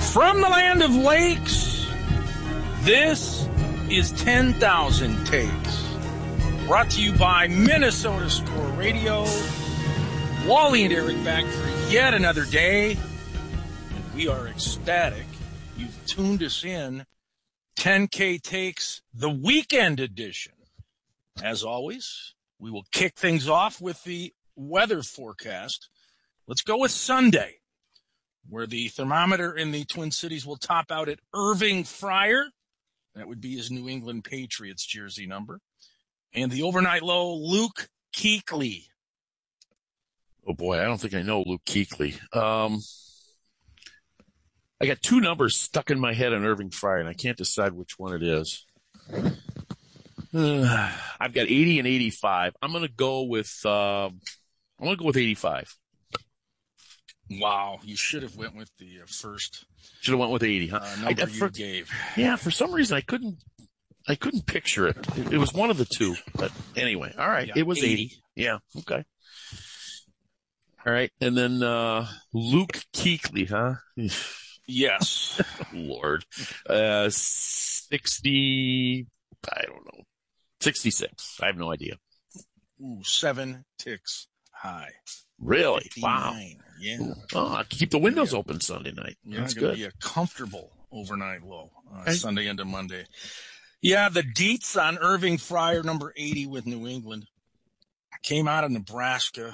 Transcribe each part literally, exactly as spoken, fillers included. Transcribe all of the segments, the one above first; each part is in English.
From the land of lakes, this is ten thousand Takes. Brought to you by Minnesota Score Radio. Wally and Eric back for yet another day. And we are ecstatic you've tuned us in. ten K Takes, the weekend edition. As always, we will kick things off with the weather forecast. Let's go with Sunday, where the thermometer in the Twin Cities will top out at Irving Fryar. That would be his New England Patriots jersey number. And the overnight low, Luke Kuechly. Oh, boy, I don't think I know Luke Kuechly. Um, I got two numbers stuck in my head on Irving Fryar, and I can't decide which one it is. Uh, I've got eighty and eighty-five. I'm going to go with uh, I'm going to go with eighty-five. Wow, you should have went with the uh, first. Should have went with eighty, huh? Uh, number I, you for, gave. Yeah, for some reason I couldn't. I couldn't picture it. It, it was one of the two. But anyway, all right, yeah, it was eighty. eighty. Yeah, okay. All right, and then uh, Luke Kuechly, huh? Yes. Lord, uh, sixty. I don't know. Sixty-six. I have no idea. Ooh, seven ticks high. Really? fifty-nine. Wow. Yeah. Oh, I keep the windows yeah. open Sunday night. Yeah, That's it's going good. to be a comfortable overnight low uh, I... Sunday into Monday. Yeah, the deets on Irving Fryar, number eighty with New England, came out of Nebraska,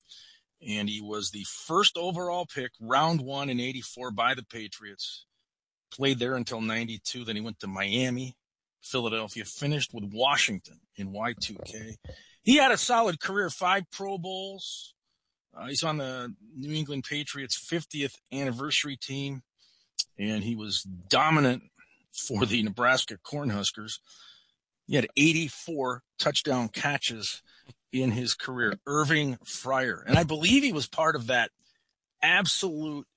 and he was the first overall pick, round one in eighty-four by the Patriots. Played there until ninety-two. Then he went to Miami, Philadelphia, finished with Washington in Y two K. He had a solid career, five Pro Bowls. Uh, he's on the New England Patriots' fiftieth anniversary team, and he was dominant for the Nebraska Cornhuskers. He had eighty-four touchdown catches in his career. Irving Fryar. And I believe he was part of that absolute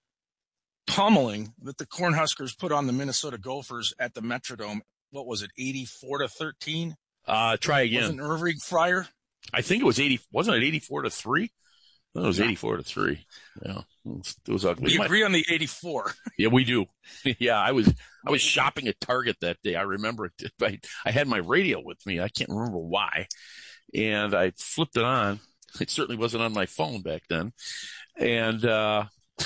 pummeling that the Cornhuskers put on the Minnesota Gophers at the Metrodome. What was it, eighty-four to thirteen? Uh, try again. Wasn't Irving Fryar? I think it was eighty. Wasn't it eighty-four to three? No, it was eighty-four to three. Yeah, it was, it was ugly. We My, agree on the eighty-four. Yeah, we do. Yeah, I was I was shopping at Target that day. I remember it. I, I had my radio with me. I can't remember why, and I flipped it on. It certainly wasn't on my phone back then, and uh,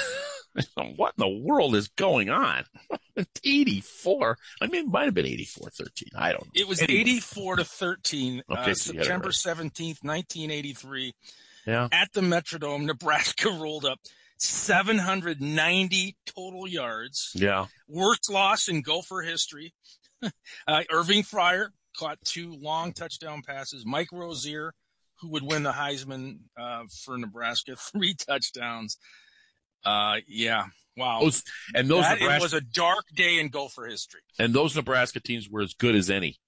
what in the world is going on? eighty-four. I mean, it might have been eighty-four thirteen. I don't know. It was anyway. eighty-four to thirteen. Okay, uh, so September seventeenth, nineteen eighty-three. Yeah. At the Metrodome, Nebraska rolled up seven hundred ninety total yards. Yeah. Worst loss in Gopher history. uh, Irving Fryar caught two long touchdown passes. Mike Rozier, who would win the Heisman uh, for Nebraska, three touchdowns. Uh, yeah. Wow. Those, and those that, Nebraska, it was a dark day in Gopher history. And those Nebraska teams were as good as any.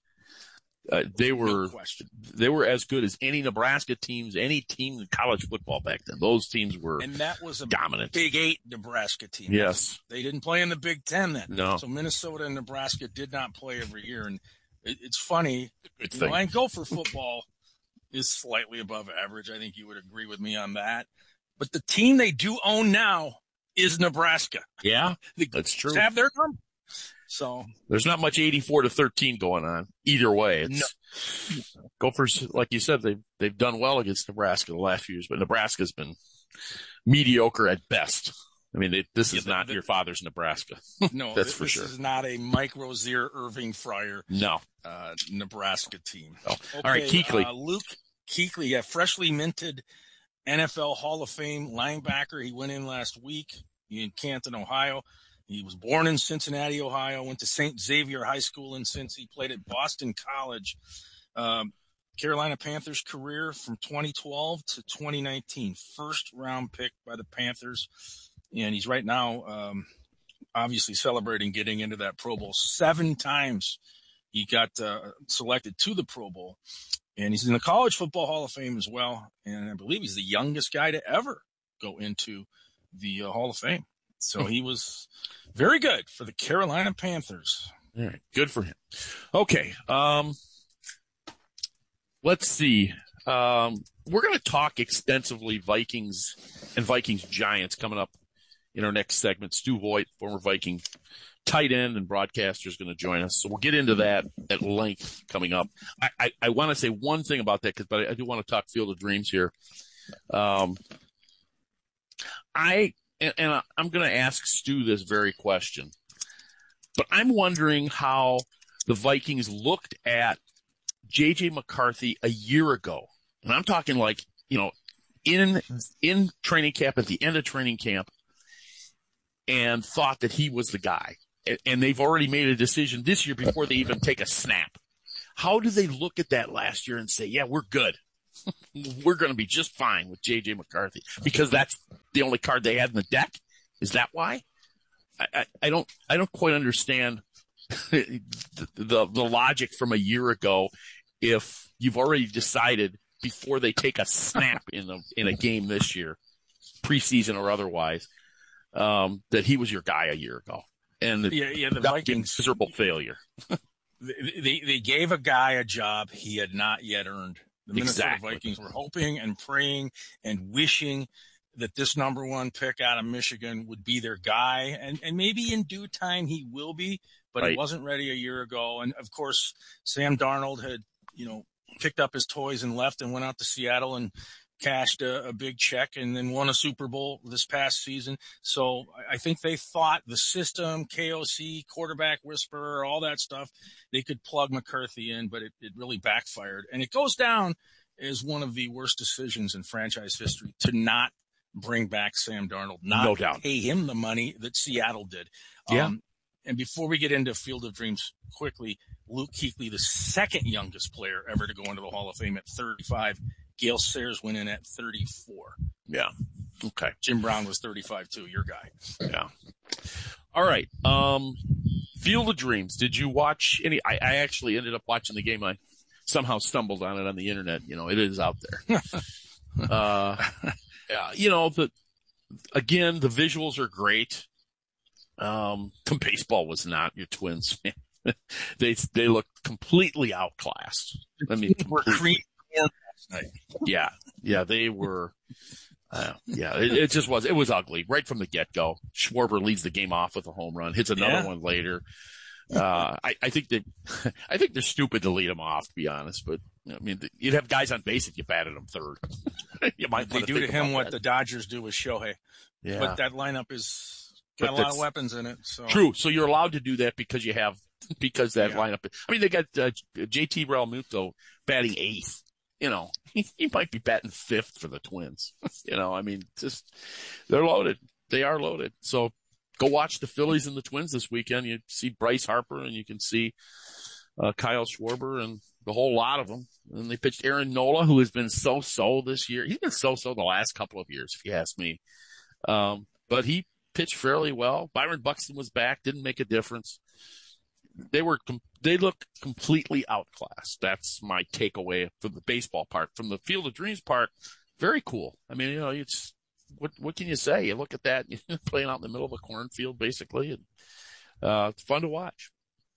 Uh, they were no question. They were as good as any Nebraska teams, any team in college football back then. Those teams were and that was a dominant. Big Eight Nebraska team. Yes, they didn't play in the Big Ten then. No, so Minnesota and Nebraska did not play every year, and it, it's funny. Good you thing. know, and Gopher football is slightly above average. I think you would agree with me on that. But the team they do own now is Nebraska. Yeah, they that's true. Have their number. So there's not much eighty-four to thirteen going on either way. It's no. Gophers, like you said, they've they've done well against Nebraska the last few years, but Nebraska's been mediocre at best. I mean, they, this is yeah, not the, your father's Nebraska. No, that's this, for sure. This is not a Mike Rozier, Irving Fryar, no uh, Nebraska team. Oh. Okay, all right, Kuechly, uh, Luke Kuechly, yeah, freshly minted N F L Hall of Fame linebacker. He went in last week in Canton, Ohio. He was born in Cincinnati, Ohio, went to Saint Xavier High School in Cincy, played at Boston College. Um, Carolina Panthers career from twenty twelve to twenty nineteen, first round pick by the Panthers. And he's right now um, obviously celebrating getting into that Pro Bowl. Seven times he got uh, selected to the Pro Bowl. And he's in the College Football Hall of Fame as well. And I believe he's the youngest guy to ever go into the uh, Hall of Fame. So he was very good for the Carolina Panthers. All right, good for him. Okay, um, let's see. Um, we're going to talk extensively Vikings and Vikings Giants coming up in our next segment. Stu Voigt, former Viking tight end and broadcaster, is going to join us. So we'll get into that at length coming up. I, I, I want to say one thing about that, cause, but I, I do want to talk Field of Dreams here. Um, I, and, and I'm going to ask Stu this very question, but I'm wondering how the Vikings looked at J J McCarthy a year ago. And I'm talking like, you know, in, in training camp, at the end of training camp, and thought that he was the guy. And they've already made a decision this year before they even take a snap. How do they look at that last year and say, yeah, we're good. We're going to be just fine with J J McCarthy because that's the only card they had in the deck? Is that why? I, I, I don't, I don't quite understand the, the, the logic from a year ago if you've already decided before they take a snap in a, in a game this year, preseason or otherwise, um, that he was your guy a year ago. And the, yeah, yeah, the Vikings miserable failure. they, they they gave a guy a job he had not yet earned. The Minnesota Exactly. Vikings were hoping and praying and wishing that this number one pick out of Michigan would be their guy, and and maybe in due time he will be, but Right. he wasn't ready a year ago. And of course, Sam Darnold had you know picked up his toys and left and went out to Seattle and cashed a, a big check and then won a Super Bowl this past season. So I think they thought the system, K O C, quarterback whisperer, all that stuff, they could plug McCarthy in, but it, it really backfired. And it goes down as one of the worst decisions in franchise history to not bring back Sam Darnold, not No doubt. pay him the money that Seattle did. Yeah. Um, and before we get into Field of Dreams quickly, Luke Kuechly, the second youngest player ever to go into the Hall of Fame at thirty-five, Gale Sayers went in at thirty-four. Yeah. Okay. Jim Brown was thirty-five too, your guy. Yeah. All right. Um, Field of Dreams. Did you watch any? I, I actually ended up watching the game. I somehow stumbled on it on the internet. You know, it is out there. uh, yeah, you know, the, again, the visuals are great. Um, the baseball was not your Twins. they, they looked completely outclassed. I mean, We're completely. last night. Yeah. Yeah. They were, uh, yeah, it, it just was, it was ugly right from the get go. Schwarber leads the game off with a home run, hits another Yeah. one later. Uh, I, I think that, I think they're stupid to lead them off, to be honest, but I mean, you'd have guys on base if you batted them third. you might They wanna do think to him about what that. the Dodgers do with Shohei. Yeah. But that lineup is got But a lot of that's- weapons in it. So True. So you're allowed to do that because you have, because that Yeah. lineup, I mean, they got uh, J T Realmuto batting eighth. You know, he, he might be batting fifth for the Twins. you know, I mean, just, they're loaded. They are loaded. So go watch the Phillies and the Twins this weekend. You see Bryce Harper and you can see uh, Kyle Schwarber and the whole lot of them. And they pitched Aaron Nola, who has been so-so this year. He's been so-so the last couple of years, if you ask me. Um, but he pitched fairly well. Byron Buxton was back, didn't make a difference. They were, com- they look completely outclassed. That's my takeaway from the baseball part. From the Field of Dreams part, very cool. I mean, you know, it's, what, what can you say? You look at that, you're playing out in the middle of a cornfield, basically, and, uh, it's fun to watch.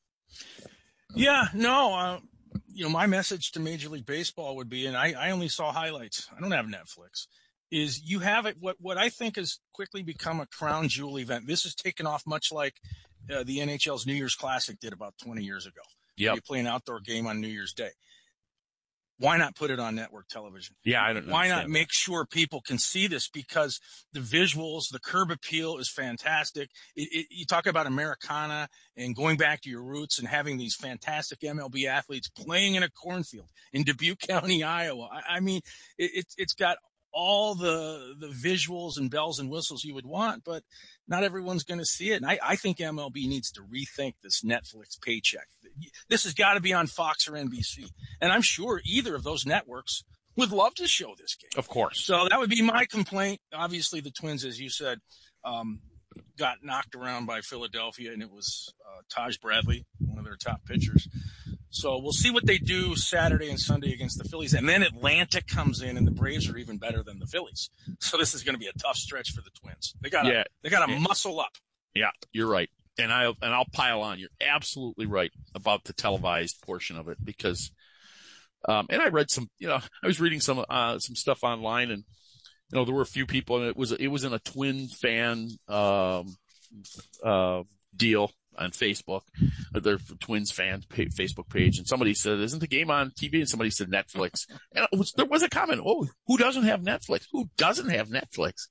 yeah, no, uh, you know, my message to Major League Baseball would be, and I, I only saw highlights. I don't have Netflix. Is you have it. What what I think has quickly become a crown jewel event. This has taken off much like uh, the N H L's New Year's Classic did about twenty years ago. Yep. You play an outdoor game on New Year's Day. Why not put it on network television? Yeah, I don't know. Why not make sure people can see this? Because the visuals, the curb appeal is fantastic. It, it, you talk about Americana and going back to your roots and having these fantastic M L B athletes playing in a cornfield in Dubuque County, Iowa. I, I mean, it, it, it's got all the the visuals and bells and whistles you would want, but not everyone's going to see it. And I, I think M L B needs to rethink this Netflix paycheck. This has got to be on Fox or N B C. And I'm sure either of those networks would love to show this game. Of course. So that would be my complaint. Obviously, the Twins, as you said, um, got knocked around by Philadelphia, and it was uh, Taj Bradley, one of their top pitchers. So we'll see what they do Saturday and Sunday against the Phillies. And then Atlanta comes in, and the Braves are even better than the Phillies. So this is going to be a tough stretch for the Twins. They got to Yeah. they got to Yeah. muscle up. Yeah, you're right. And I and I'll pile on. You're absolutely right about the televised portion of it because um and I read some, you know, I was reading some uh some stuff online and you know, there were a few people, and it was it was in a Twin fan um, uh, deal on Facebook, their Twins fan page, Facebook page, and somebody said, "Isn't the game on T V?" And somebody said Netflix, and it was, there was a comment, "Oh, who doesn't have Netflix? Who doesn't have Netflix?"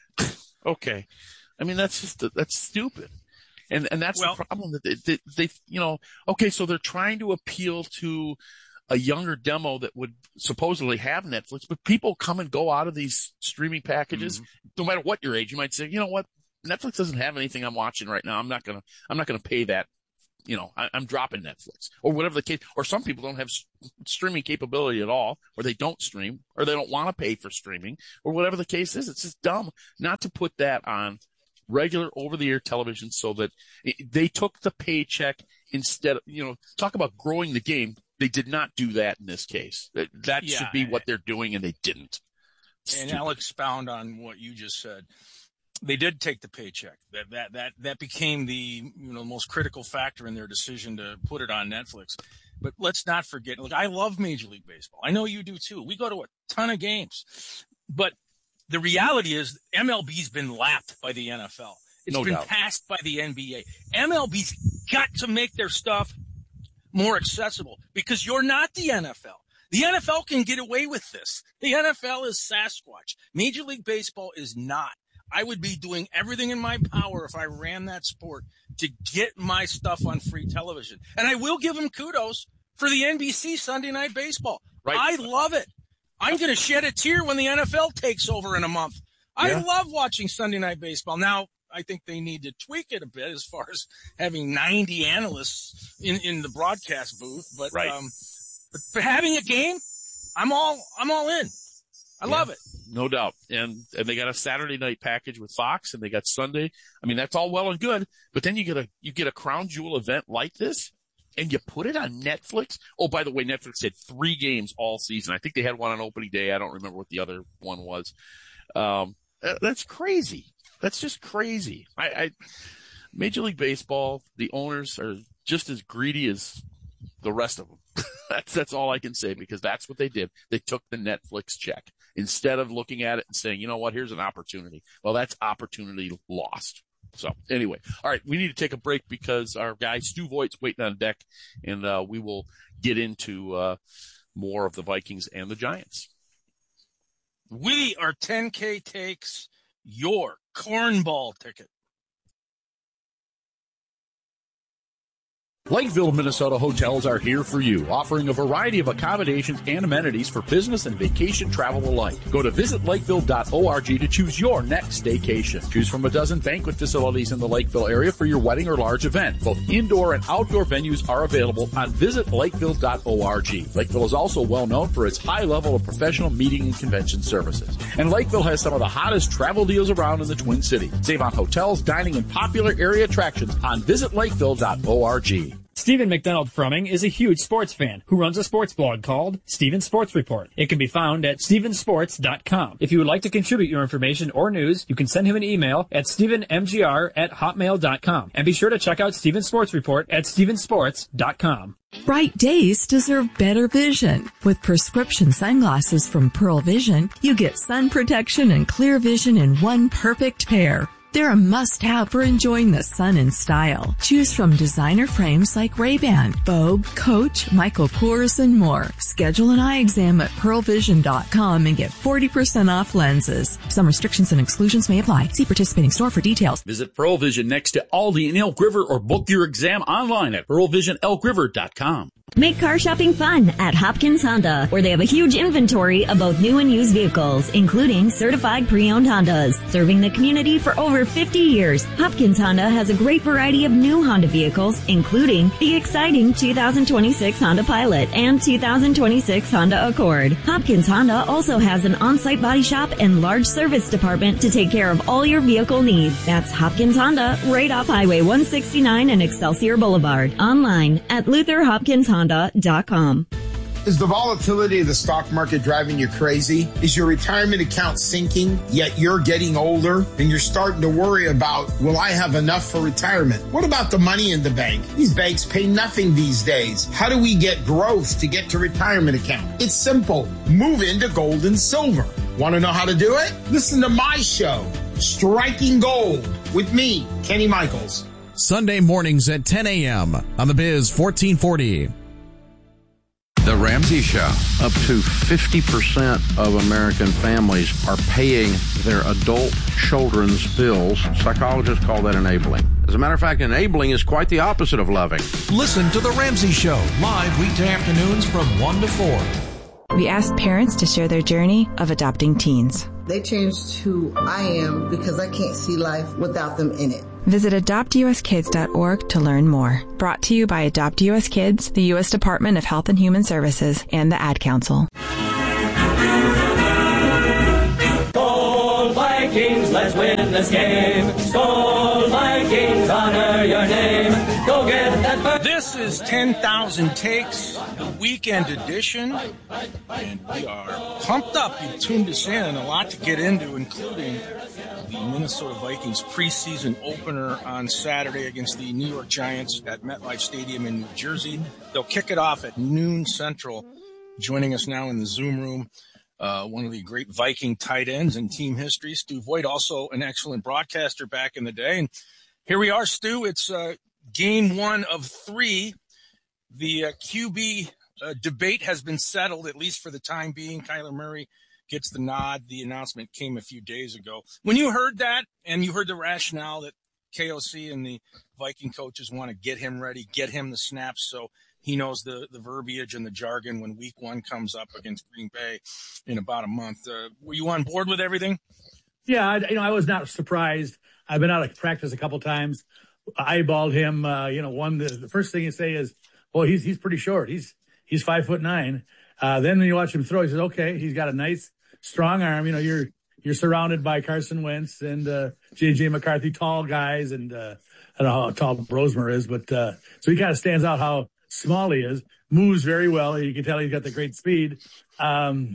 Okay, I mean that's just that's stupid, and and that's well, the problem that they, they, they you know okay, so they're trying to appeal to a younger demo that would supposedly have Netflix, but people come and go out of these streaming packages, mm-hmm. no matter what your age. You might say, you know what? Netflix doesn't have anything I'm watching right now. I'm not gonna, I'm not gonna pay that. You know, I, I'm dropping Netflix or whatever the case. Or some people don't have s- streaming capability at all, or they don't stream, or they don't want to pay for streaming, or whatever the case is. It's just dumb not to put that on regular over-the-air television so that it, they took the paycheck instead of, you know, talk about growing the game. They did not do that in this case. That, that yeah, should be what they're doing, and they didn't. Stupid. And I'll expound on what you just said. They did take the paycheck. That that that that became the you know most critical factor in their decision to put it on Netflix. But let's not forget. Look, I love Major League Baseball. I know you do too. We go to a ton of games. But the reality is, M L B's been lapped by the N F L. It's no been doubt. passed by the N B A. M L B's got to make their stuff more accessible because you're not the N F L. The N F L can get away with this. The N F L is Sasquatch. Major League Baseball is not. I would be doing everything in my power if I ran that sport to get my stuff on free television. And I will give them kudos for the N B C Sunday Night Baseball. Right. I love it. I'm going to shed a tear when the N F L takes over in a month. I yeah. love watching Sunday Night Baseball. Now, I think they need to tweak it a bit as far as having ninety analysts in, in the broadcast booth. But, right. um, but for having a game, I'm all I'm all in. I yeah. love it. No doubt. And and they got a Saturday night package with Fox, and they got Sunday. I mean, that's all well and good, but then you get a you get a crown jewel event like this, and you put it on Netflix. Oh, by the way, Netflix had three games all season. I think they had one on opening day. I don't remember what the other one was. Um, that's crazy. That's just crazy. I, I Major League Baseball, the owners are just as greedy as the rest of them. that's that's all I can say, because that's what they did. They took the Netflix check instead of looking at it and saying, you know what, here's an opportunity. Well, that's opportunity lost. So anyway, all right, we need to take a break because our guy Stu Voigt's waiting on deck, and uh, we will get into uh, more of the Vikings and the Giants. We are ten K takes your cornball ticket. Lakeville, Minnesota hotels are here for you, offering a variety of accommodations and amenities for business and vacation travel alike. Go to visit lakeville dot org to choose your next staycation. Choose from a dozen banquet facilities in the Lakeville area for your wedding or large event. Both indoor and outdoor venues are available on visit lakeville dot org. Lakeville is also well known for its high level of professional meeting and convention services. And Lakeville has some of the hottest travel deals around in the Twin Cities. Save on hotels, dining, and popular area attractions on visit lakeville dot org. Stephen McDonald Frumming is a huge sports fan who runs a sports blog called Stephen Sports Report. It can be found at stephen sports dot com. If you would like to contribute your information or news, you can send him an email at stephen m g r at hotmail dot com. And be sure to check out Stephen Sports Report at stephen sports dot com. Bright days deserve better vision. With prescription sunglasses from Pearl Vision, you get sun protection and clear vision in one perfect pair. They're a must-have for enjoying the sun in style. Choose from designer frames like Ray-Ban, Vogue, Coach, Michael Kors, and more. Schedule an eye exam at pearl vision dot com and get forty percent off lenses. Some restrictions and exclusions may apply. See participating store for details. Visit Pearl Vision next to Aldi in Elk River or book your exam online at pearl vision elk river dot com. Make car shopping fun at Hopkins Honda, where they have a huge inventory of both new and used vehicles, including certified pre-owned Hondas. Serving the community for over fifty years, Hopkins Honda has a great variety of new Honda vehicles, including the exciting two thousand twenty-six Honda Pilot and two thousand twenty-six Honda Accord. Hopkins Honda also has an on-site body shop and large service department to take care of all your vehicle needs. That's Hopkins Honda, right off Highway one sixty-nine and Excelsior Boulevard. Online at luther hopkins honda dot com. Is the volatility of the stock market driving you crazy? Is your retirement account sinking, yet you're getting older and you're starting to worry about, will I have enough for retirement? What about the money in the bank? These banks pay nothing these days. How do we get growth to get to retirement account? It's simple. Move into gold and silver. Want to know how to do it? Listen to my show, Striking Gold, with me, Kenny Michaels. Sunday mornings at ten a.m. on the Biz fourteen forty. The Ramsey Show. Up to fifty percent of American families are paying their adult children's bills. Psychologists call that enabling. As a matter of fact, enabling is quite the opposite of loving. Listen to The Ramsey Show, live weekday afternoons from one to four. We asked parents to share their journey of adopting teens. They changed who I am because I can't see life without them in it. Visit adopt u s kids dot org to learn more. Brought to you by Adopt U S Kids, the U S Department of Health and Human Services, and the Ad Council. Skol Vikings, let's win this game. Skol Vikings, honor your name. Go get that bird. This is ten thousand Takes, the weekend edition, and we are pumped up. You tuned us in, a lot to get into, including the Minnesota Vikings preseason opener on Saturday against the New York Giants at MetLife Stadium in New Jersey. They'll kick it off at noon Central. Joining us now in the Zoom room, uh, one of the great Viking tight ends in team history, Stu Voigt, also an excellent broadcaster back in the day. And here we are, Stu. It's uh, game one of three. The uh, Q B uh, debate has been settled, at least for the time being. Kyler Murray gets the nod. The announcement came a few days ago. When you heard that and you heard the rationale that K O C and the Viking coaches want to get him ready, get him the snaps so he knows the, the verbiage and the jargon when week one comes up against Green Bay in about a month. Uh, were you on board with everything? Yeah, I, you know, I was not surprised. I've been out of practice a couple times. I eyeballed him. Uh, you know, one the, the first thing you say is, "Well, he's he's pretty short. He's he's five foot nine." Uh, then when you watch him throw, he says, "Okay, he's got a nice, strong arm." You know, you're you're surrounded by Carson Wentz and uh, J J McCarthy, tall guys, and uh, I don't know how tall Brosmer is, but uh, so he kind of stands out how small he is. Moves very well. You can tell he's got the great speed. Um,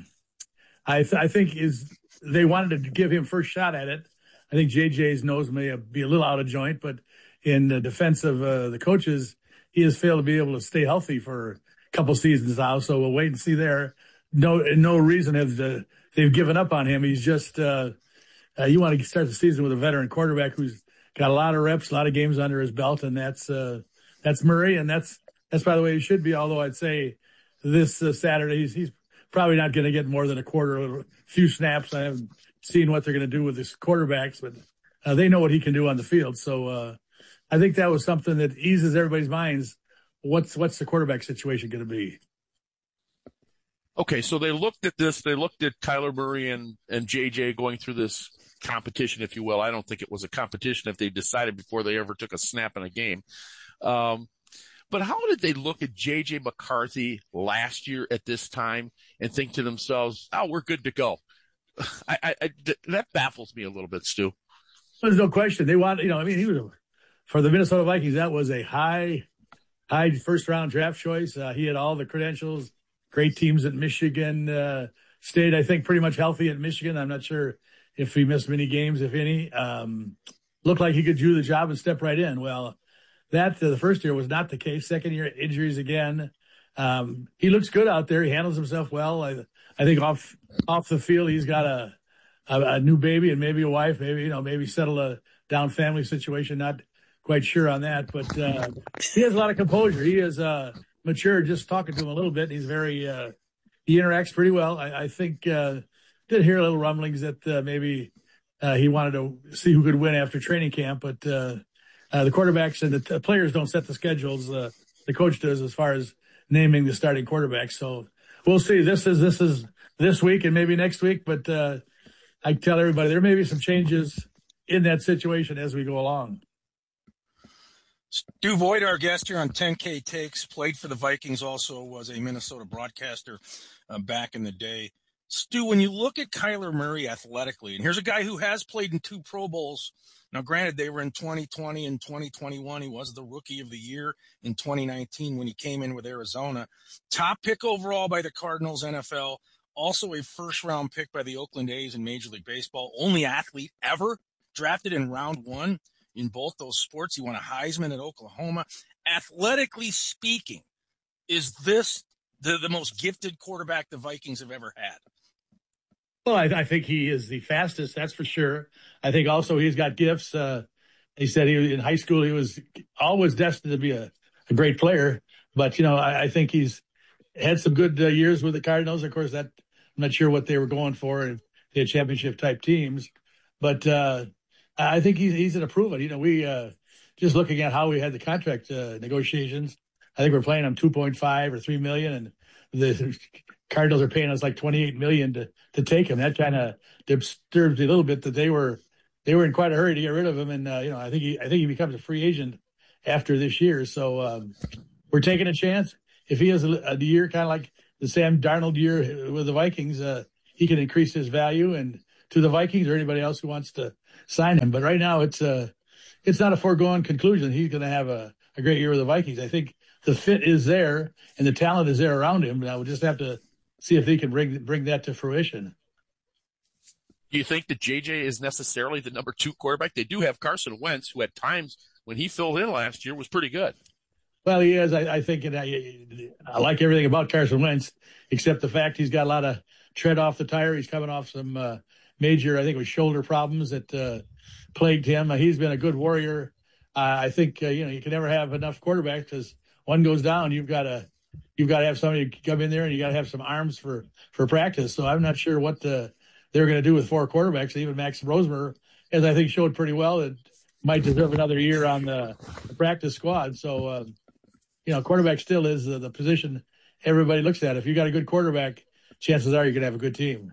I th- I think is they wanted to give him first shot at it. I think J J's nose may be a little out of joint, but in the defense of uh, the coaches, he has failed to be able to stay healthy for a couple seasons now. So we'll wait and see there. No, no reason have the, they've given up on him. He's just, uh, uh, you want to start the season with a veteran quarterback who's got a lot of reps, a lot of games under his belt. And that's, uh, that's Murray. And that's, that's by the way he should be. Although I'd say this uh, Saturday, he's, he's probably not going to get more than a quarter, a few snaps. I haven't seen what they're going to do with his quarterbacks, but uh, they know what he can do on the field. So, uh, I think that was something that eases everybody's minds. What's what's the quarterback situation going to be? Okay, so they looked at this. They looked at Kyler Murray and, and J J going through this competition, if you will. I don't think it was a competition if they decided before they ever took a snap in a game. Um, but how did they look at J J McCarthy last year at this time and think to themselves, oh, we're good to go? I, I, I that baffles me a little bit, Stu. There's no question. They want, you know, I mean, he was a For the Minnesota Vikings, that was a high, high first-round draft choice. Uh, he had all the credentials, great teams at Michigan, uh, stayed, I think, pretty much healthy at Michigan. I'm not sure if he missed many games, if any. Um, looked like he could do the job and step right in. Well, that uh, the first year was not the case. Second year, injuries again. Um, he looks good out there. He handles himself well. I, I think off off the field, he's got a, a, a new baby and maybe a wife, maybe, you know, maybe settle a down family situation. Not quite sure on that, but uh, he has a lot of composure. He is uh, mature. Just talking to him a little bit, he's very uh, he interacts pretty well. I, I think uh, did hear a little rumblings that uh, maybe uh, he wanted to see who could win after training camp, but uh, uh, the quarterbacks and the t- players don't set the schedules. Uh, the coach does as far as naming the starting quarterback. So we'll see. This is this is this week and maybe next week, but uh, I tell everybody there may be some changes in that situation as we go along. Stu Voigt, our guest here on ten K Takes, played for the Vikings, also was a Minnesota broadcaster uh, back in the day. Stu, when you look at Kyler Murray athletically, and here's a guy who has played in two Pro Bowls. Now, granted, they were in twenty twenty and twenty twenty-one. He was the Rookie of the Year in twenty nineteen when he came in with Arizona. Top pick overall by the Cardinals, N F L. Also a first-round pick by the Oakland A's in Major League Baseball. Only athlete ever drafted in round one in both those sports. He won a Heisman at Oklahoma. Athletically speaking, is this the, the most gifted quarterback the Vikings have ever had? Well, I, I think he is the fastest, that's for sure. I think also he's got gifts. Uh, he said he in high school he was always destined to be a, a great player. But, you know, I, I think he's had some good uh, years with the Cardinals. Of course, that I'm not sure what they were going for. And they had championship-type teams. But uh, I think he's, he's going to prove it. You know, we uh, just looking at how we had the contract uh, negotiations, I think we're playing him two point five or three million dollars, and the Cardinals are paying us like twenty-eight million dollars to, to take him. That kind of disturbs me a little bit that they were they were in quite a hurry to get rid of him. And, uh, you know, I think he I think he becomes a free agent after this year. So um, we're taking a chance. If he has a, a year kind of like the Sam Darnold year with the Vikings, uh, he can increase his value and to the Vikings or anybody else who wants to sign him. But right now it's uh, it's not a foregone conclusion. He's going to have a, a great year with the Vikings. I think the fit is there and the talent is there around him. Now we'll just have to see if they can bring bring that to fruition. Do you think that J J is necessarily the number two quarterback? They do have Carson Wentz, who at times when he filled in last year was pretty good. Well, he is. I, I think, and I, I like everything about Carson Wentz, except the fact he's got a lot of tread off the tire. He's coming off some uh, major, I think it was shoulder problems that uh, plagued him. Uh, he's been a good warrior. Uh, I think, uh, you know, you can never have enough quarterbacks because one goes down, you've got to you've got to have somebody come in there and you got to have some arms for, for practice. So I'm not sure what the, they're going to do with four quarterbacks. Even Max Rosemer, as I think showed pretty well, it might deserve another year on the, the practice squad. So, uh, you know, quarterback still is the, the position everybody looks at. If you got a good quarterback, chances are you're going to have a good team.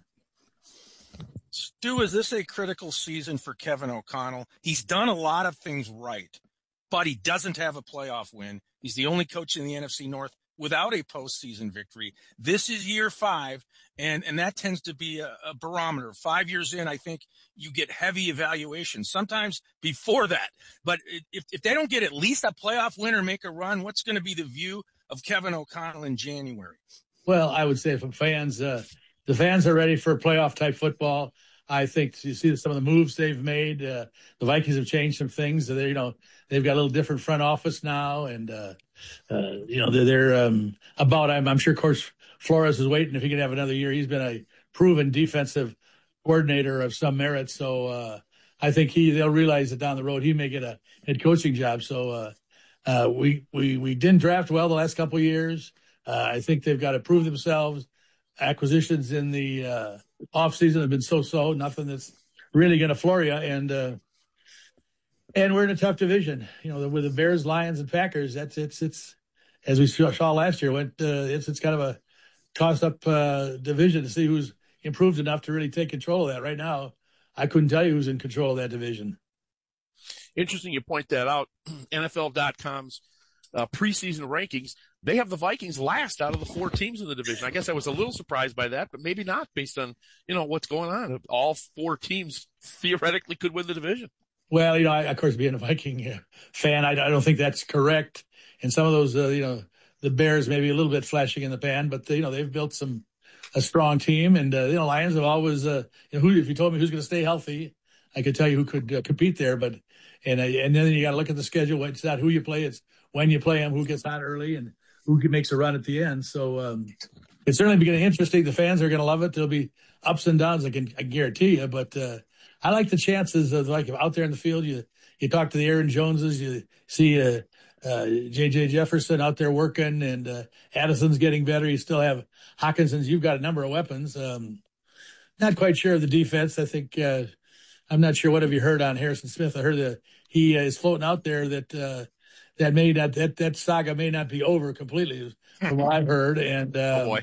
Stu, is this a critical season for Kevin O'Connell? He's done a lot of things right, but he doesn't have a playoff win. He's the only coach in the N F C North without a postseason victory. This is year five, and, and that tends to be a, a barometer. Five years in, I think you get heavy evaluation, sometimes before that. But if, if they don't get at least a playoff win or make a run, what's going to be the view of Kevin O'Connell in January? Well, I would say from fans, uh, the fans are ready for playoff-type football. I think you see some of the moves they've made. Uh, the Vikings have changed some things. So they, you know, they've got a little different front office now, and uh, uh, you know they're, they're um, about. I'm, I'm sure, of course, Flores is waiting if he can have another year. He's been a proven defensive coordinator of some merit, so uh, I think he they'll realize that down the road he may get a head coaching job. So uh, uh, we we we didn't draft well the last couple of years. Uh, I think they've got to prove themselves. Acquisitions in the uh, offseason have been so-so, nothing that's really going to floor you. And uh, and we're in a tough division. You know, with the Bears, Lions, and Packers, that's it's it's as we saw last year. Went uh, it's it's kind of a toss-up uh, division to see who's improved enough to really take control of that. Right now, I couldn't tell you who's in control of that division. Interesting you point that out. N F L dot com's uh, preseason rankings, they have the Vikings last out of the four teams in the division. I guess I was a little surprised by that, but maybe not based on, you know, what's going on. All four teams theoretically could win the division. Well, you know, I, of course, being a Viking fan, I, I don't think that's correct. And some of those, uh, you know, the Bears maybe a little bit flashing in the pan, but, you know, they've built some a strong team. And, uh, you know, Lions have always, uh, you know, who, if you told me who's going to stay healthy, I could tell you who could uh, compete there. But, and, uh, and then you got to look at the schedule. It's not who you play, it's when you play them, who gets hot early and who makes a run at the end. So um, it's certainly beginning interesting. The fans are going to love it. There'll be ups and downs, I can, I can guarantee you. But uh, I like the chances of, like, out there in the field, you you talk to the Aaron Joneses, you see uh, uh, J J Jefferson out there working, and uh, Addison's getting better. You still have Hawkinson's. You've got a number of weapons. Um, not quite sure of the defense. I think uh, I'm not sure. What have you heard on Harrison Smith? I heard that he uh, is floating out there that uh, that may not that that saga may not be over completely, from what I've heard. And uh, oh boy.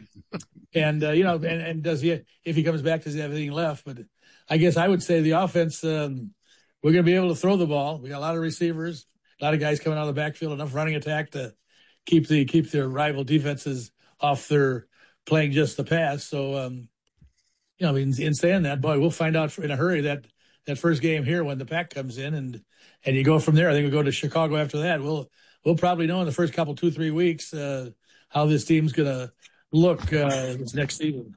and uh, you know, and, and does he, if he comes back, does he have anything left? But I guess I would say the offense, um, we're going to be able to throw the ball. We got a lot of receivers, a lot of guys coming out of the backfield, enough running attack to keep the keep their rival defenses off their playing just the pass. So, um, you know, in, in saying that, boy, we'll find out in a hurry that that first game here when the pack comes in, and and you go from there. I think we go to Chicago after that. We'll we'll probably know in the first couple, two, three weeks uh, how this team's going to look uh, this next season.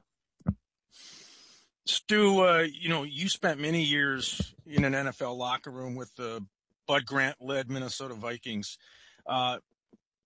Stu, uh, you know, you spent many years in an N F L locker room with the Bud Grant-led Minnesota Vikings. Uh,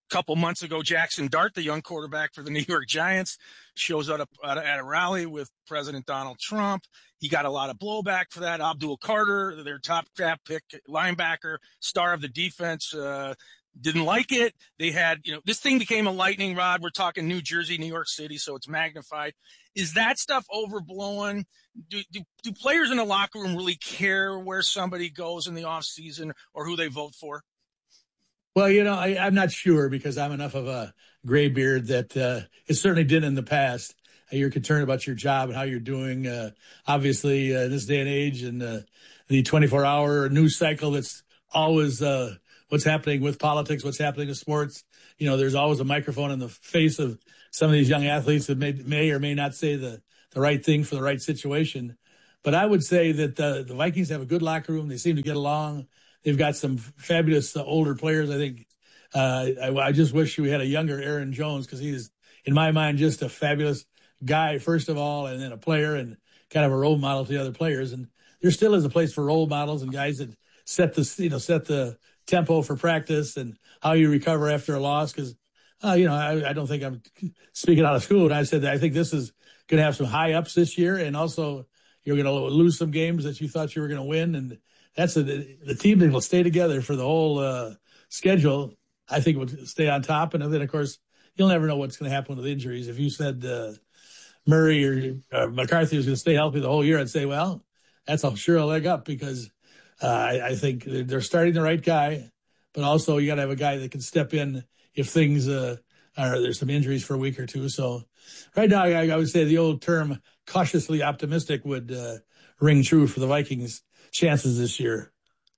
couple months ago, Jackson Dart, the young quarterback for the New York Giants, shows up at a, at a rally with President Donald Trump. He got a lot of blowback for that. Abdul Carter, their top draft pick linebacker, star of the defense, uh, didn't like it. They had, you know, this thing became a lightning rod. We're talking New Jersey, New York City, so it's magnified. Is that stuff overblown? Do, do, do players in the locker room really care where somebody goes in the off season or who they vote for? Well, you know, I, I'm not sure because I'm enough of a graybeard that uh, it certainly did in the past. Uh, you're concerned about your job and how you're doing. Uh, obviously, uh, in this day and age and uh, the twenty-four hour news cycle that's always uh, what's happening with politics, what's happening with sports. You know, there's always a microphone in the face of some of these young athletes that may, may or may not say the, the right thing for the right situation. But I would say that the, the Vikings have a good locker room. They seem to get along. They've got some fabulous uh, older players. I think uh, I, I just wish we had a younger Aaron Jones because he's, in my mind, just a fabulous guy, first of all, and then a player and kind of a role model to the other players. And there still is a place for role models and guys that set the, you know, set the tempo for practice and how you recover after a loss. Because, uh, you know, I, I don't think I'm speaking out of school. And I said that I think this is going to have some high ups this year. And also you're going to lose some games that you thought you were going to win. And that's a, the team that will stay together for the whole uh, schedule. I think will stay on top. And then, of course, you'll never know what's going to happen with injuries. If you said uh, Murray or uh, McCarthy was going to stay healthy the whole year, I'd say, well, that's a sure a leg up because uh, I, I think they're starting the right guy. But also you got to have a guy that can step in if things uh, are there's some injuries for a week or two. So right now, I, I would say the old term cautiously optimistic would uh, ring true for the Vikings' chances this year.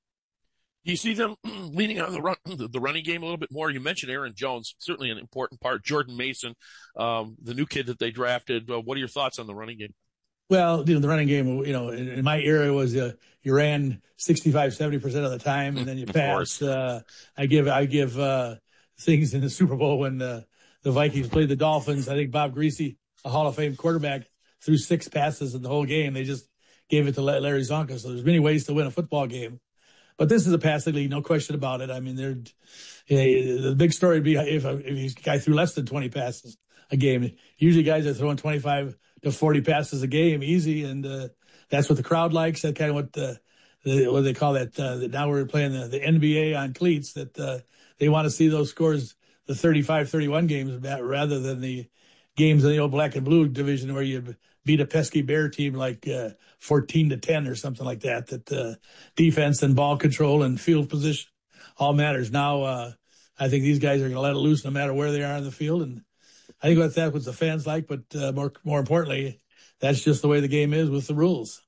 You see them leaning on the run, the running game a little bit more. You mentioned Aaron Jones, certainly an important part. Jordan Mason, um, the new kid that they drafted. Uh, what are your thoughts on the running game? Well, you know, the running game, you know, in, in my era was uh, you ran sixty-five, seventy percent of the time and then you passed. Uh, I give, I give uh, things in the Super Bowl when uh, the Vikings played the Dolphins. I think Bob Greasy, a Hall of Fame quarterback, threw six passes in the whole game. They just gave it to Larry Zonka. So there's many ways to win a football game. But this is a passing league, no question about it. I mean, they're, you know, the big story would be if a, if a guy threw less than twenty passes a game. Usually guys are throwing twenty-five to forty passes a game, easy, and uh, that's what the crowd likes. That's kind of what the, the what do they call that? Uh, now we're playing the, the N B A on cleats. That uh, they want to see those scores, the thirty-five thirty-one games, rather than the games in the old black and blue division where you beat a pesky Bear team like uh, fourteen to ten or something like that. That uh, defense and ball control and field position all matters. Now uh, I think these guys are going to let it loose no matter where they are on the field, and I think that's what the fans like. But uh, more more importantly, that's just the way the game is with the rules.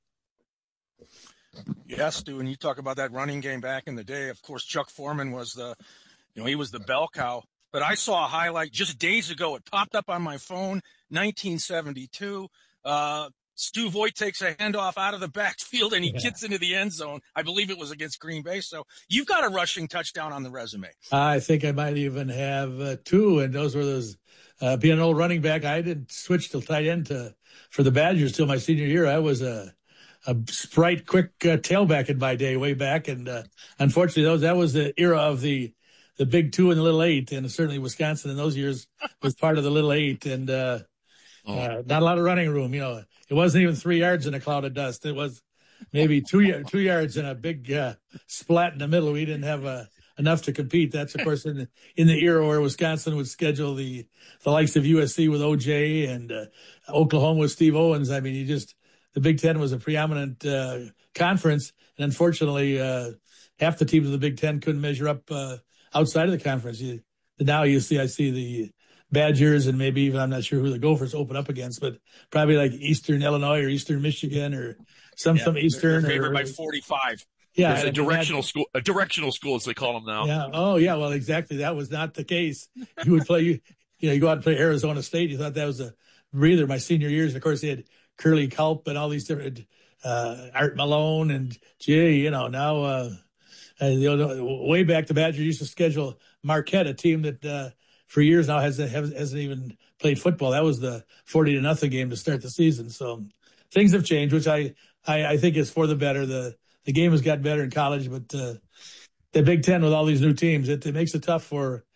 Yes, Stu, and you talk about that running game back in the day. Of course, Chuck Foreman was the, you know, he was the bell cow. But I saw a highlight just days ago. It popped up on my phone, nineteen seventy-two. Uh, Stu Voigt takes a handoff out of the backfield and he yeah. gets into the end zone. I believe it was against Green Bay. So you've got a rushing touchdown on the resume. I think I might even have uh, two, and those were those. Uh, being an old running back, I didn't switch to tight end to, for the Badgers till my senior year. I was a, a sprite, quick uh, tailback in my day, way back, and uh, unfortunately, those that was the era of the the big two and the little eight, and certainly Wisconsin in those years was part of the little eight, and uh, oh. uh, not a lot of running room. You know, it wasn't even three yards in a cloud of dust. It was maybe two two yards in a big uh, splat in the middle. We didn't have a enough to compete. That's, of course, in the, in the era where Wisconsin would schedule the, the likes of U S C with O J and uh, Oklahoma with Steve Owens. I mean, you just, the Big Ten was a preeminent uh, conference. And unfortunately, uh, half the teams of the Big Ten couldn't measure up uh, outside of the conference. You, now you see, I see the Badgers and maybe even, I'm not sure who the Gophers open up against, but probably like Eastern Illinois or Eastern Michigan or some, yeah, some Eastern. They're favored or, by forty-five. Yeah, it's a directional school, a directional school as they call them now. Yeah. Oh, yeah. Well, exactly. That was not the case. You would play, you, you know, you go out and play Arizona State. You thought that was a breather. My senior years, of course, they had Curly Culp and all these different uh, Art Malone and gee, you know, now uh, uh, you know, way back the Badgers used to schedule Marquette, a team that uh, for years now hasn't hasn't even played football. That was the forty to nothing game to start the season. So things have changed, which I I, I think is for the better. The The game has gotten better in college, but uh, the Big Ten with all these new teams, it, it makes it tough for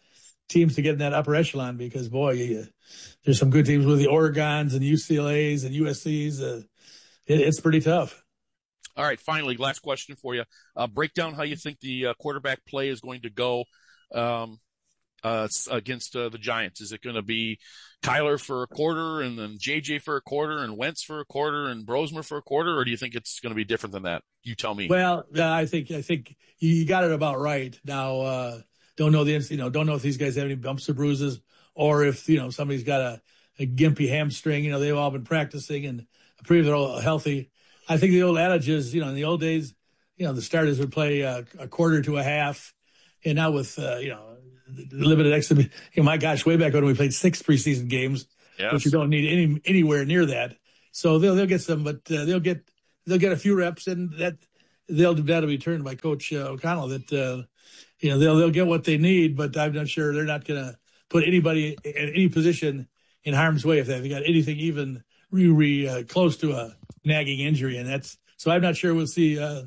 teams to get in that upper echelon because, boy, you, there's some good teams with the Oregons and U C L A's and U S C's. Uh, it, it's pretty tough. All right, finally, last question for you. Uh, break down how you think the uh, quarterback play is going to go um, uh, against uh, the Giants. Is it going to be Kyler for a quarter and then J J for a quarter and Wentz for a quarter and Brosmer for a quarter, or do you think it's going to be different than that? You tell me. Well, uh, I think I think you got it about right. Now, uh, don't know the you know don't know if these guys have any bumps or bruises, or if you know somebody's got a, a gimpy hamstring. You know, they've all been practicing and pretty they're all healthy. I think the old adage is, you know, in the old days, you know, the starters would play uh, a quarter to a half, and now with uh, you know limited exhibition. You know, my gosh, way back when we played six preseason games, yes. But you don't need any anywhere near that. So they'll they'll get some, but uh, they'll get they'll get a few reps, and that they'll that'll be turned by Coach uh, O'Connell. That uh, you know they'll they'll get what they need, but I'm not sure they're not going to put anybody in any position in harm's way if they got anything even re, re uh, close to a nagging injury, and that's so I'm not sure we'll see uh,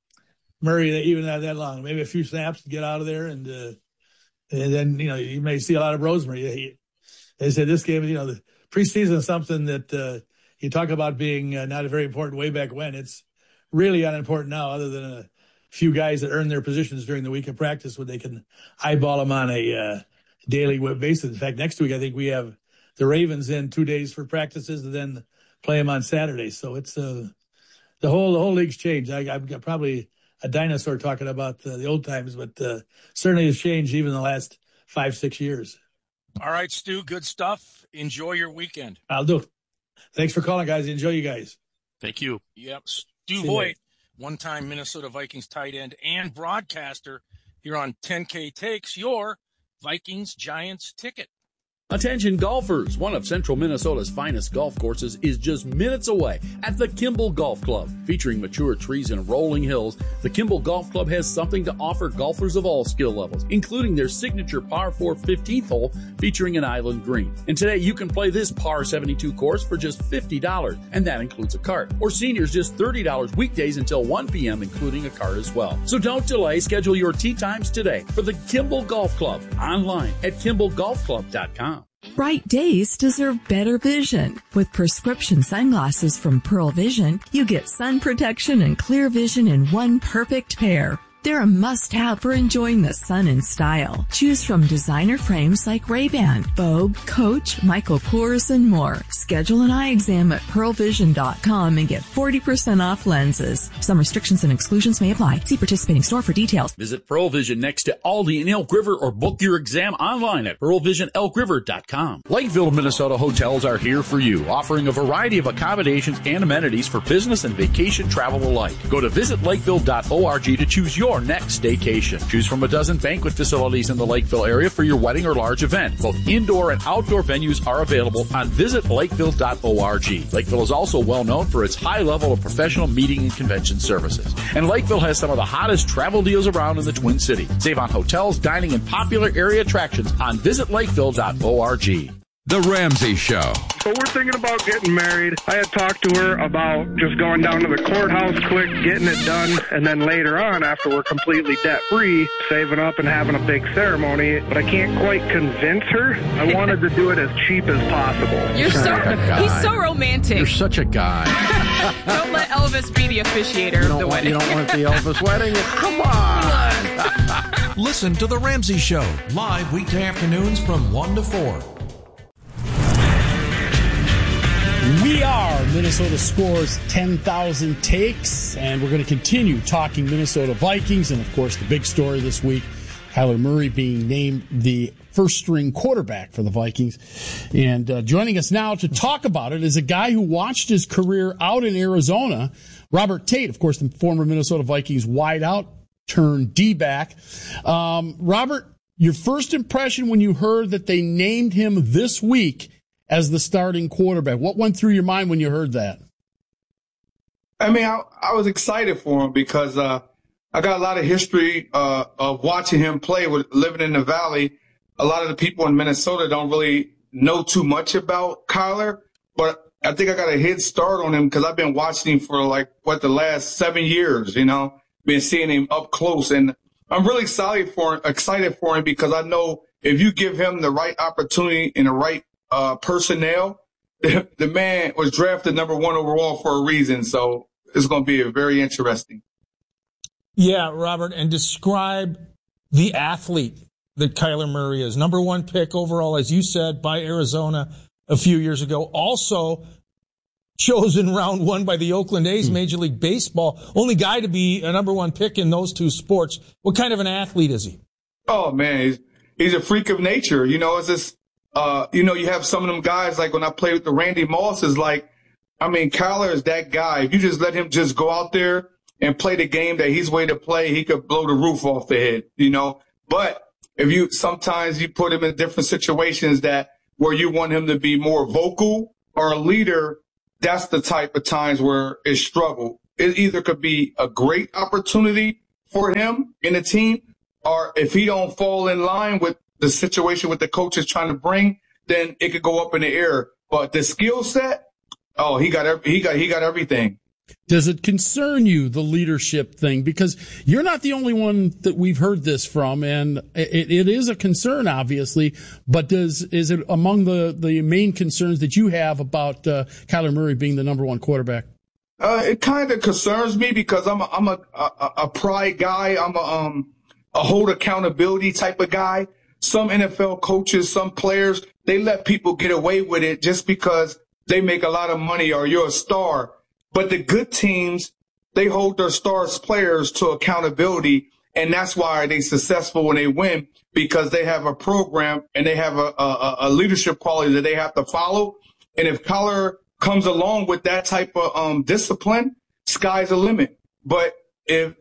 Murray even that that long. Maybe a few snaps to get out of there, and uh, and then you know you may see a lot of Rosemary. He, they said this game, you know, the preseason is something that uh, you talk about being uh, not a very important way back when. It's really unimportant now, other than a few guys that earn their positions during the week of practice when they can eyeball them on a uh, daily basis. In fact, next week I think we have the Ravens in two days for practices, and then play them on Saturday. So it's uh, the whole the whole league's changed. I, I've got probably a dinosaur talking about uh, the old times, but uh, certainly has changed even in the last five, six years. All right, Stu, good stuff. Enjoy your weekend. I'll do. Thanks for calling, guys. Enjoy you guys. Thank you. Yep. Stu Voigt, one-time Minnesota Vikings tight end and broadcaster here on ten K Takes your Vikings-Giants ticket. Attention golfers, one of Central Minnesota's finest golf courses is just minutes away at the Kimball Golf Club. Featuring mature trees and rolling hills, the Kimball Golf Club has something to offer golfers of all skill levels, including their signature par four fifteenth hole featuring an island green. And today you can play this par seventy-two course for just fifty dollars, and that includes a cart. Or seniors just thirty dollars weekdays until one p.m., including a cart as well. So don't delay, schedule your tee times today for the Kimball Golf Club online at kimball golf club dot com. Bright days deserve better vision. With prescription sunglasses from Pearl Vision, you get sun protection and clear vision in one perfect pair. They're a must-have for enjoying the sun in style. Choose from designer frames like Ray-Ban, Vogue, Coach, Michael Kors, and more. Schedule an eye exam at pearl vision dot com and get forty percent off lenses. Some restrictions and exclusions may apply. See participating store for details. Visit Pearl Vision next to Aldi in Elk River or book your exam online at pearl vision elk river dot com. Lakeville, Minnesota hotels are here for you, offering a variety of accommodations and amenities for business and vacation travel alike. Go to visit lakeville dot org to choose your next staycation. Choose from a dozen banquet facilities in the Lakeville area for your wedding or large event. Both indoor and outdoor venues are available on visit lakeville dot org. Lakeville is also well known for its high level of professional meeting and convention services. And Lakeville has some of the hottest travel deals around in the Twin Cities. Save on hotels, dining, and popular area attractions on visit lakeville dot org. The Ramsey Show. So we're thinking about getting married. I had talked to her about just going down to the courthouse quick, getting it done, and then later on, after we're completely debt-free, saving up and having a big ceremony. But I can't quite convince her. I wanted to do it as cheap as possible. You're so, he's so romantic. You're such a guy. Don't let Elvis be the officiator of the want, wedding. You don't want the Elvis wedding? Come on. Listen to The Ramsey Show, live weekday afternoons from one to four. We are Minnesota Scores ten thousand Takes, and we're going to continue talking Minnesota Vikings. And, of course, the big story this week, Kyler Murray being named the first-string quarterback for the Vikings. And uh, joining us now to talk about it is a guy who watched his career out in Arizona, Robert Tate, of course, the former Minnesota Vikings wideout turned D-back. Um, Robert, your first impression when you heard that they named him this week as the starting quarterback, what went through your mind when you heard that? I mean, I, I was excited for him because uh, I got a lot of history uh, of watching him play with living in the Valley. A lot of the people in Minnesota don't really know too much about Kyler, but I think I got a head start on him because I've been watching him for like, what, the last seven years, you know, been seeing him up close. And I'm really excited for, excited for him because I know if you give him the right opportunity and the right uh, personnel, the, the man was drafted number one overall for a reason. So it's going to be a very interesting. Yeah, Robert, and describe the athlete that Kyler Murray is. Number one pick overall, as you said, by Arizona a few years ago. Also chosen round one by the Oakland A's, Major League Baseball. Only guy to be a number one pick in those two sports. What kind of an athlete is he? Oh, man, he's, he's a freak of nature. You know, it's just, uh, you know, you have some of them guys, like when I played with the Randy Mosses, like, I mean, Kyler is that guy. If you just let him just go out there and play the game that he's way to play, he could blow the roof off the head, you know. But if you, sometimes you put him in different situations that where you want him to be more vocal or a leader, that's the type of times where it struggle. It either could be a great opportunity for him in a team, or if he don't fall in line with the situation with the coach is trying to bring, then it could go up in the air. But the skill set, oh, he got he got he got everything. Does it concern you, the leadership thing? Because you're not the only one that we've heard this from, and it, it is a concern, obviously. But does is it among the, the main concerns that you have about uh, Kyler Murray being the number one quarterback? Uh, it kind of concerns me because I'm a, I'm a, a, a pride guy. I'm a um a hold accountability type of guy. Some N F L coaches, some players, they let people get away with it just because they make a lot of money or you're a star. But the good teams, they hold their star players to accountability, and that's why they're successful when they win, because they have a program and they have a, a, a leadership quality that they have to follow. And if Kyler comes along with that type of um, discipline, sky's the limit. But if,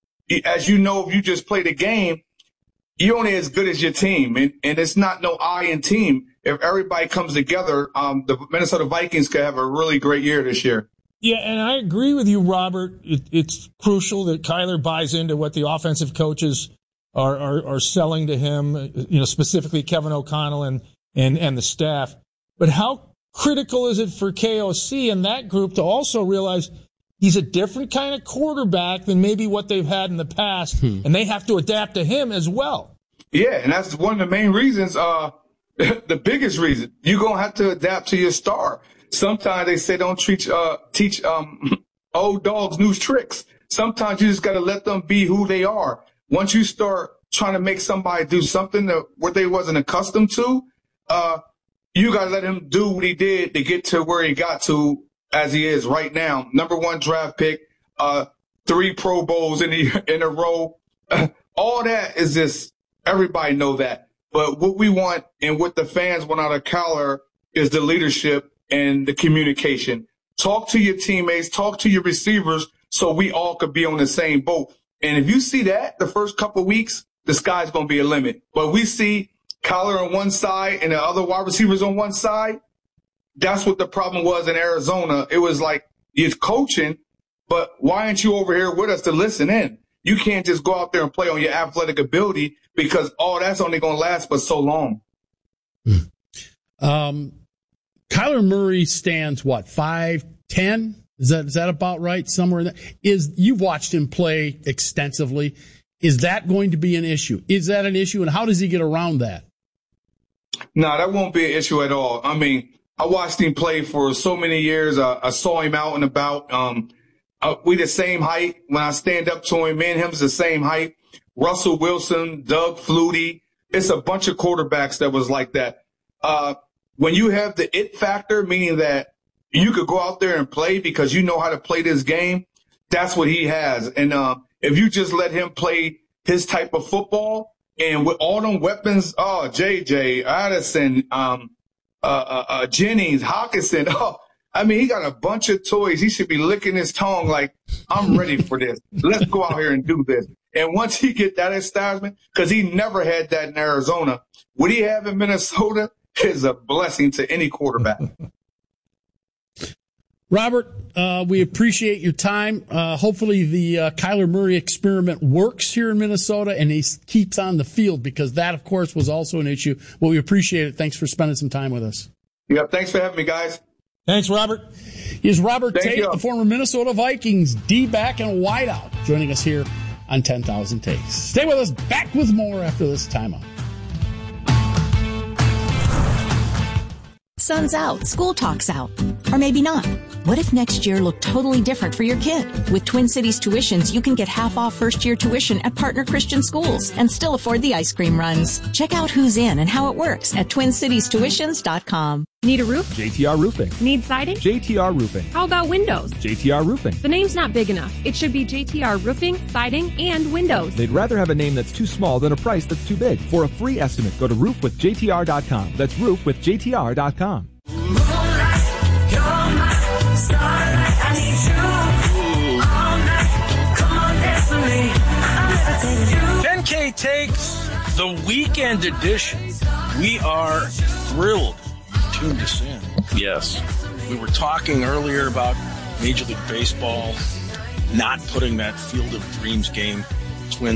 as you know, if you just play the game, you're only as good as your team, and, and it's not no I in team. If everybody comes together, um, the Minnesota Vikings could have a really great year this year. Yeah, and I agree with you, Robert. It, it's crucial that Kyler buys into what the offensive coaches are, are, are selling to him, you know, specifically Kevin O'Connell and, and, and the staff. But how critical is it for K O C and that group to also realize he's a different kind of quarterback than maybe what they've had in the past, hmm. and they have to adapt to him as well? Yeah, and that's one of the main reasons, uh, the biggest reason. You're going to have to adapt to your star. Sometimes they say don't teach, uh, teach, um, old dogs new tricks. Sometimes you just got to let them be who they are. Once you start trying to make somebody do something that what they wasn't accustomed to, uh, you got to let him do what he did to get to where he got to as he is right now. Number one draft pick, uh, three Pro Bowls in a, in a row. All that is just, everybody know that. But what we want and what the fans want out of Kyler is the leadership and the communication. Talk to your teammates, talk to your receivers so we all could be on the same boat. And if you see that the first couple of weeks, the sky's going to be a limit. But we see Kyler on one side and the other wide receivers on one side. That's what the problem was in Arizona. It was like, it's coaching, but why aren't you over here with us to listen in? You can't just go out there and play on your athletic ability because all oh, that's only going to last but so long. Um, Kyler Murray stands, what, five ten? Is that is that about right? Somewhere in that? Is, you've watched him play extensively. Is that going to be an issue? Is that an issue, and how does he get around that? No, that won't be an issue at all. I mean, I watched him play for so many years. I, I saw him out and about. Um, uh, we the same height. When I stand up to him, me and him's the same height. Russell Wilson, Doug Flutie. It's a bunch of quarterbacks that was like that. Uh, when you have the it factor, meaning that you could go out there and play because you know how to play this game, that's what he has. And uh, if you just let him play his type of football and with all them weapons, oh, J J, Addison, um, uh, uh, uh, Jennings, Hawkinson, oh, I mean, he got a bunch of toys. He should be licking his tongue like, I'm ready for this. Let's go out here and do this. And once he get that establishment, because he never had that in Arizona, what he have in Minnesota is a blessing to any quarterback. Robert, uh, we appreciate your time. Uh, hopefully the uh, Kyler Murray experiment works here in Minnesota and he keeps on the field, because that, of course, was also an issue. Well, we appreciate it. Thanks for spending some time with us. Yeah, thanks for having me, guys. Thanks, Robert. Here's Robert Thank Tate, you. the former Minnesota Vikings D-back and wideout, joining us here on ten thousand Takes. Stay with us. Back with more after this timeout. Sun's out, school talk's out. Or maybe not. What if next year looked totally different for your kid? With Twin Cities Tuitions, you can get half off first year tuition at partner Christian schools and still afford the ice cream runs. Check out who's in and how it works at twin cities tuitions dot com. Need a roof? J T R Roofing. Need siding? J T R Roofing. How about windows? J T R Roofing. The name's not big enough. It should be J T R Roofing, Siding, and Windows. They'd rather have a name that's too small than a price that's too big. For a free estimate, go to roof with J T R dot com. That's roof with J T R dot com. ten K Takes, the weekend edition. We are thrilled you tuned us in. Yes. We were talking earlier about Major League Baseball not putting that Field of Dreams game, Twins